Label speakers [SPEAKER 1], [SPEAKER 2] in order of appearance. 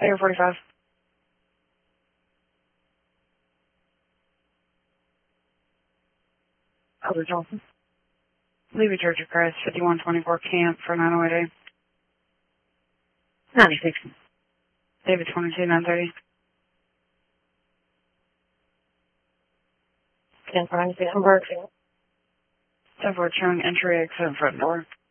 [SPEAKER 1] Air 45. Elder Johnson. Levy Church of Christ, 5124 Camp for 908A.
[SPEAKER 2] 96.
[SPEAKER 1] David 22, 930.
[SPEAKER 2] 10 for 96 from Burke.
[SPEAKER 1] 10-4 showing entry, exit, front door.